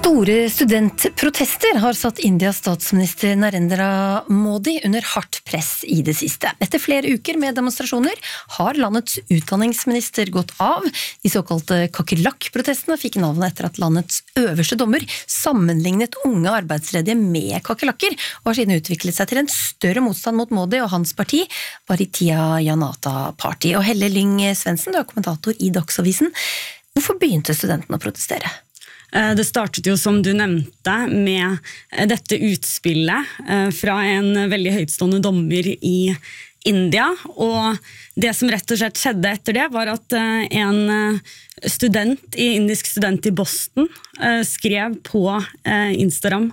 Store studentprotester har satt Indias statsminister Narendra Modi under hardt press i det siste. Etter flere uker med demonstrasjoner har landets utdanningsminister gått av. De såkalte kakerlakk-protestene fikk navnet etter at landets øverste dommer sammenlignet unge arbeidsledige med kakerlakker, og har siden utviklet seg til en større motstand mot Modi og hans parti, Bharatiya Janata Party. Og Helle Lyng Svendsen, du er kommentator i Dagsavisen. Hvorfor begynte studentene å protestere? Det startet jo, som du nevnte, med dette utspillet fra en veldig høytstående dommer i India, og det som rett og slett skjedde etter det var at en indisk student i Boston skrev på Instagram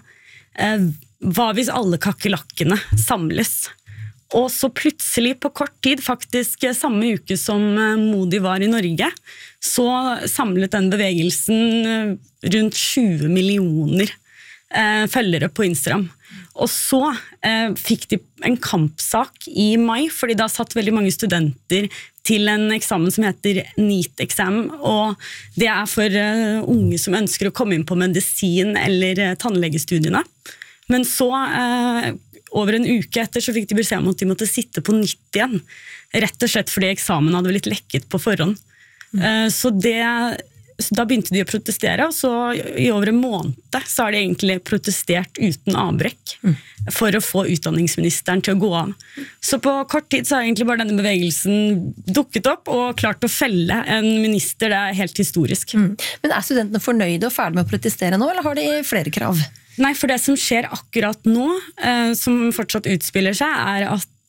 hva hvis alle kakerlakkene samles? Og så plutselig på kort tid, faktisk samme uke som Modi var i Norge, så samlet den bevegelsen rundt 20 millioner følgere på Instagram. Og så fikk de en kampsak i mai, fordi da satt veldig mange studenter til en eksamen som heter NEET-eksamen, og det er for unge som ønsker å komme inn på medisin eller tannlegestudiene. Men så over en uke etter så fikk de beskjed om at de måtte sitte på nytt igjen, rett og slett fordi eksamen hadde blitt lekket på forhånd. Så da begynte de å protestere, og så i over en måned så har de egentlig protestert uten avbrekk for å få utdanningsministeren til å gå av. Så på kort tid så har egentlig bare denne bevegelsen dukket opp og klart å felle en minister. Det er helt historisk. Men er studentene fornøyde og ferdig med å protestere nå, eller har de flere krav? Nei, for det som skjer akkurat nå, som fortsatt utspiller seg, er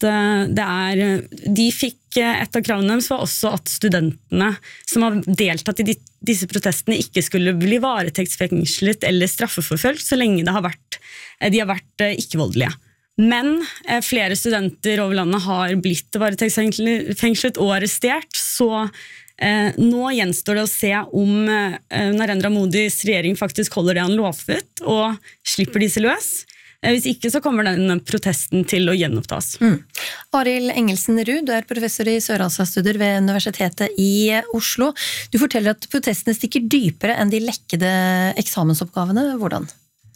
at de fikk et av kravene deres var også at studentene som har deltatt i disse protestene ikke skulle bli varetektsfengslet eller straffeforfølgt så lenge de har vært ikke-voldelige. Men flere studenter over landet har blitt varetektsfengslet og arrestert, så nå gjenstår det å se om Narendra Modis regjering faktisk holder det han lovet og slipper disse løs. Hvis ikke så kommer denne protesten til å gjenopptas. Arild Engelsen-Ruud, du er professor i Sør-Asia-studier ved Universitetet i Oslo. Du forteller at protestene stikker dypere enn de lekkede eksamensoppgavene. Hvordan?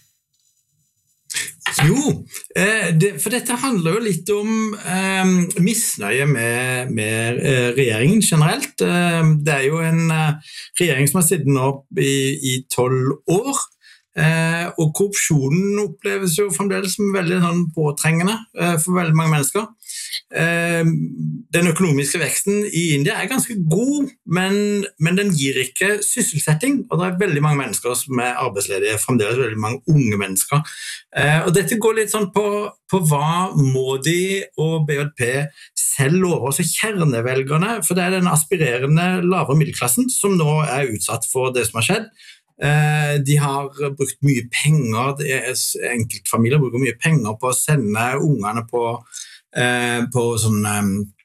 Jo, for dette handler jo litt om misnøye med regjeringen generelt. Det er jo en regjering som har sittet nå i 12 år, og korrupsjonen oppleves jo fremdeles som veldig påtrengende for veldig mange mennesker. Den økonomiske veksten i India er ganske god, men den gir ikke sysselsetting, og det er veldig mange mennesker som er arbeidsledige, fremdeles veldig mange unge mennesker. Og dette går litt sånn på hva Modi og BJP selv lover også kjernevelgerne, for det er den aspirerende lavere middelklassen som nå er utsatt for det som har skjedd. De har brukt mye penger, enkeltfamilier bruker mye penger på å sende ungene på sånne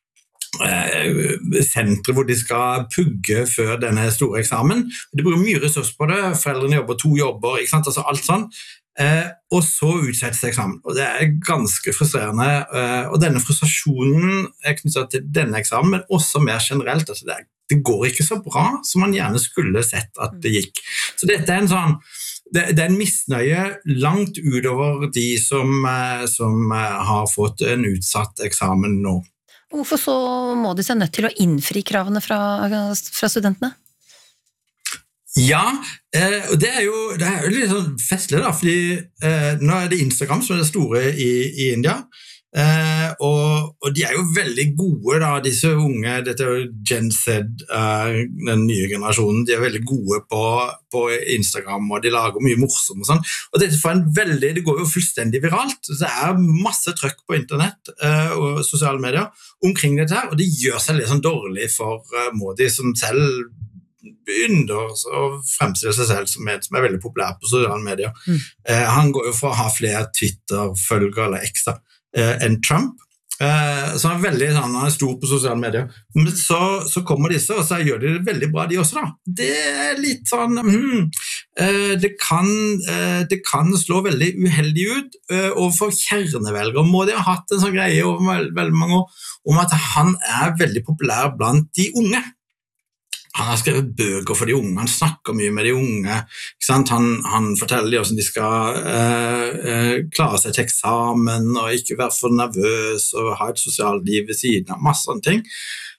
sentre hvor de skal pugge før denne store eksamen. De bruker mye ressurser på det, foreldrene jobber 2 jobber, ikke sant? Altså alt sånn. Og så utsettes eksamen, og det er ganske frustrerende, og denne frustrasjonen er knyttet til denne eksamen, men også mer generelt, altså det går ikke så bra som man gjerne skulle sett at det gikk. Så dette er det er en misnøye langt utover de som har fått en utsatt eksamen nå. Hvorfor så må de seg nødt til å innfri kravene fra studentene? Ja, og det er jo litt sånn festlig da, fordi nå er det Instagram som er det store i India, og de er jo veldig gode da, disse unge, dette er jo Gen Z, den nye generasjonen, de er veldig gode på Instagram, og de lager mye morsomt og sånn, og det går jo fullstendig viralt, så det er masse trøkk på internett og sosiale medier omkring dette her, og det gjør seg litt sånn dårlig for Modi, som selv begynner å fremstille seg selv som er veldig populær på sosiale medier. Han går jo for å ha flere Twitter-følgere eller ekstra enn Trump, så han er stor på sosiale medier. Men så kommer disse, og så gjør de det veldig bra de også da. Det er litt sånn, det kan slå veldig uheldig ut overfor kjernevelgere. Modi har hatt en sånn greie over veldig mange år om at han er veldig populær blant de unge. har skrevet bøker for de unge, han snakker mye med de unge, ikke sant? Han forteller dem hvordan de skal klare seg til eksamen, og ikke være for nervøs, og ha et sosialt liv ved siden av, masse sånne ting.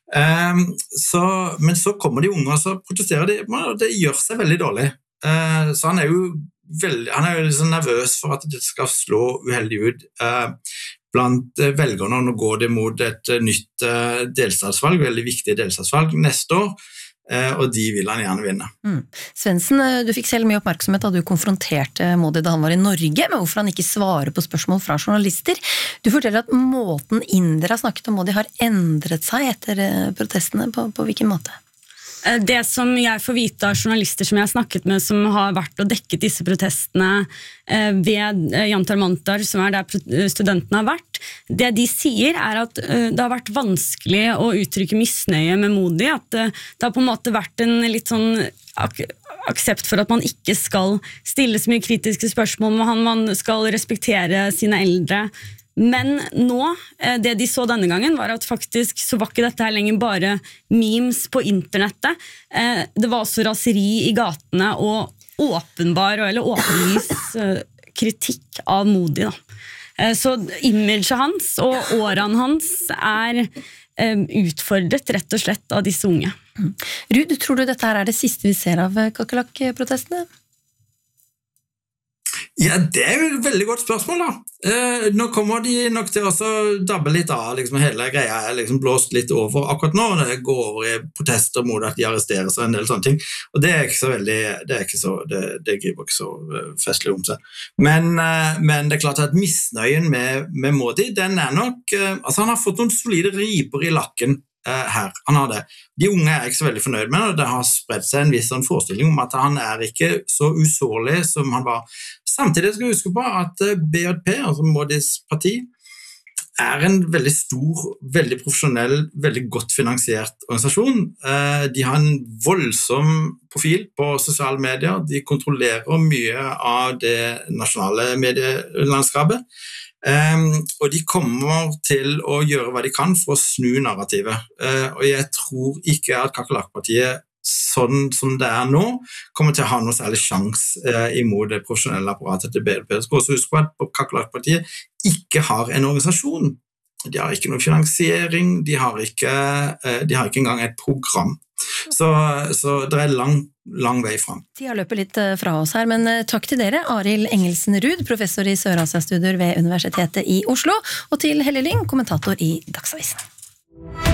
Men så kommer de unge, og så protesterer de, og det gjør seg veldig dårlig. Så han er jo liksom nervøs for at det skal slå uheldig ut blant velgerne. Nå går det mot et nytt delstatsvalg, veldig viktig delstatsvalg neste år, og de vil han gjerne vinne. Svendsen, du fikk selv mye oppmerksomhet da du konfronterte Modi da han var i Norge, med hvorfor han ikke svarer på spørsmål fra journalister. Du forteller at måten indere har snakket om Modi har endret seg etter protestene, på hvilken måte? Det som jeg får vite av journalister som jeg har snakket med, som har vært og dekket disse protestene ved Jantar Mantar, som der studentene har vært, det de sier at det har vært vanskelig å uttrykke misnøye med Modi, at det har på en måte vært en litt sånn aksept for at man ikke skal stille så mye kritiske spørsmål med han, man skal respektere sine eldre. Men nå, det de så denne gangen, var at faktisk så var ikke dette her lenger bare memes på internettet. Det var også raseri i gatene og åpenlys kritikk av Modi. Så imaget hans og årene hans utfordret rett og slett av disse unge. Ruud, tror du dette her det siste vi ser av kakerlakk-protestene? Ja, det jo et veldig godt spørsmål da. Nå kommer de nok til å dabbe litt av, liksom hele greia liksom blåst litt over akkurat nå, det går over i protester mot at de arresteres og en del sånne ting, og det ikke så veldig, det griper ikke så festlig om seg. Men det klart at misnøyen med Modi, den nok, altså han har fått noen solide riper i lakken her, han har det. De unge ikke så veldig fornøyd med, og det har spredt seg en viss sånn forestilling om at han ikke så usårlig som han var. Samtidig skal vi huske på at BJP, altså Modis parti, en veldig stor, veldig profesjonell, veldig godt finansiert organisasjon. De har en voldsom profil på sosiale medier, de kontrollerer mye av det nasjonale medielandskapet, og de kommer til å gjøre hva de kan for å snu narrativet. Og jeg tror ikke at Kakerlakk-partiet sånn som det nå, kommer til å ha noe særlig sjans imot det profesjonelle apparatet til BJP. Så skal også huske på at Kakerlakk-partiet ikke har en organisasjon. De har ikke noe finansiering, de har ikke engang et program. Så det lang vei frem. Tida løper litt fra oss her, men takk til dere, Arild Engelsen-Ruud, professor i Sør-Asia-studier ved Universitetet i Oslo, og til Helle Lyng, kommentator i Dagsavisen.